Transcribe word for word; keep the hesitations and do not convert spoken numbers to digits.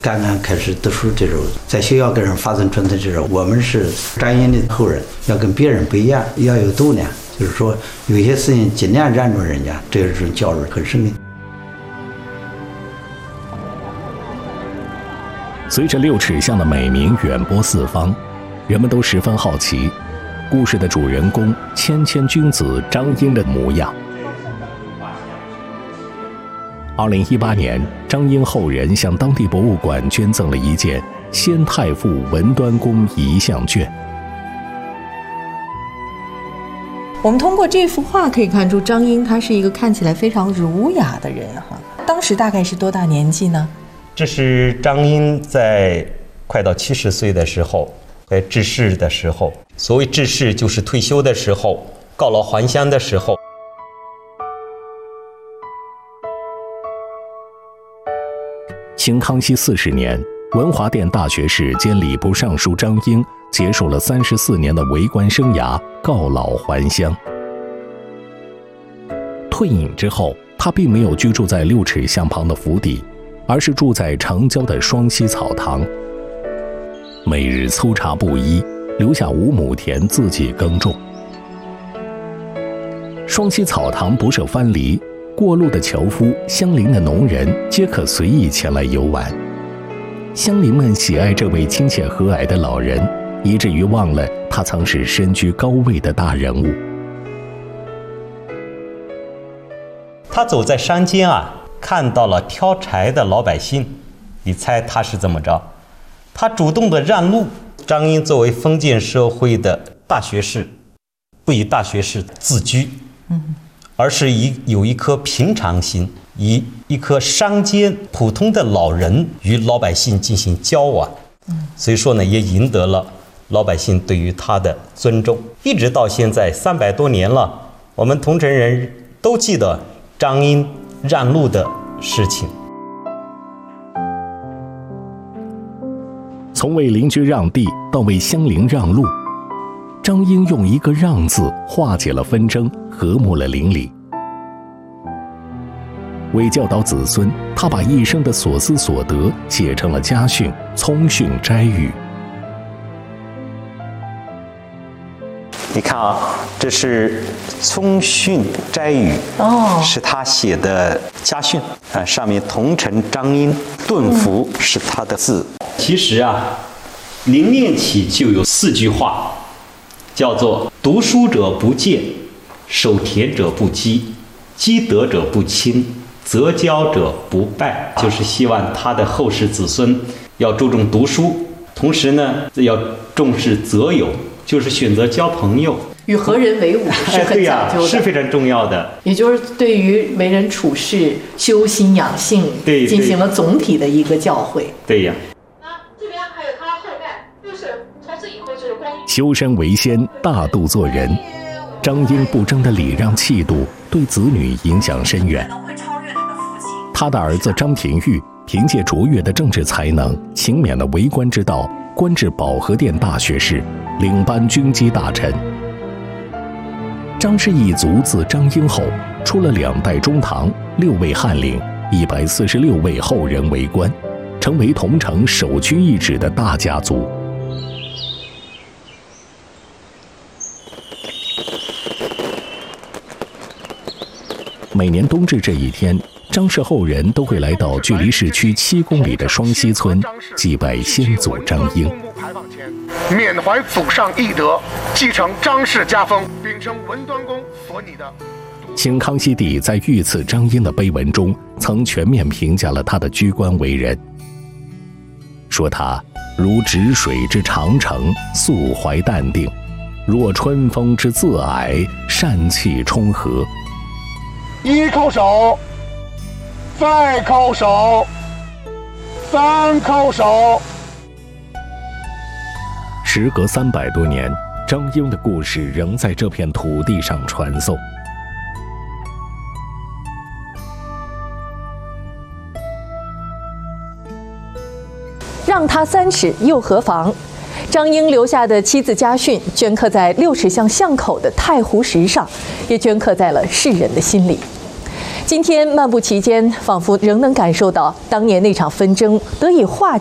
刚刚开始读书的时候，在学校跟人发生冲突的时候，我们是张英的后人，要跟别人不一样，要有度量，就是说有些事情尽量让着人家，这种教育很深的。 随着六尺巷的美名远播四方，人们都十分好奇故事的主人公谦谦君子张英的模样。二零一八年，张英后人向当地博物馆捐赠了一件先太傅文端公遗像卷。 我们通过这幅画可以看出，张英他是一个看起来非常儒雅的人哈。当时大概是多大年纪呢？ 这是张英在快到七十岁的时候，在致仕的时候。所谓致仕，就是退休的时候，告老还乡的时候。 清康熙四十年，文华殿大学士兼礼部尚书张英结束了三十四年的为官生涯，告老还乡。退隐之后，他并没有居住在六尺巷旁的府邸，而是住在城郊的双溪草堂，每日粗茶布衣，留下五亩田自己耕种。双溪草堂不设藩篱，过路的樵夫、乡邻的农人皆可随意前来游玩。乡邻们喜爱这位亲切和蔼的老人，以至于忘了他曾是身居高位的大人物。 他走在山间啊，看到了挑柴的老百姓，你猜他是怎么着？他主动的让路。张英作为封建社会的大学士，不以大学士自居，嗯，而是以有一颗平常心，以一颗山间普通的老人与老百姓进行交往，嗯，所以说呢，也赢得了老百姓对于他的尊重。一直到现在三百多年了，我们桐城人都记得张英让路的事情。 从为邻居让地到为乡邻让路，张英用一个让字化解了纷争，和睦了邻里。为教导子孙，他把一生的所思所得写成了家训、聪训摘语。 你看啊，这是聪训摘语，哦，是他写的家训啊，上面桐城张英顿服是他的字。其实啊，临练起就有四句话，叫做读书者不见，守田者不积，积德者不亲，择交者不败。就是希望他的后世子孙要注重读书，同时呢要重视择友，就是选择交朋友， 与何人为伍是很讲究的， 哎、是非常重要的。 也就是对于为人处事、修心养性， 对， 进行了总体的一个教诲。 对呀。 这边还有他后代，就是从此以后就是光阴。 修身为先，大度做人。张英不争的礼让气度，对子女影响深远。他的儿子张廷玉凭借卓越的政治才能，勤勉的为官之道，官至保和殿大学士，领班军机大臣。张氏一族自张英后，出了两代中堂、六位翰林、一百四十六位后人为官，成为桐城首屈一指的大家族。每年冬至这一天，张氏后人都会来到距离市区七公里的双溪村祭拜先祖张英， 缅怀祖上义德，继承张氏家风，秉承文端公所拟的。 清康熙帝在御赐张英的碑文中，曾全面评价了他的居官为人，说他如止水之长城，素怀淡定；若春风之自蔼，善气冲和。 一叩首，再叩首，三叩首。 时隔三百多年，张英的故事仍在这片土地上传颂。 让他三尺又何妨？张英留下的妻子家训镌刻在六尺巷巷口的太湖石上，也镌刻在了世人的心里。 今天漫步其间，仿佛仍能感受到当年那场纷争得以化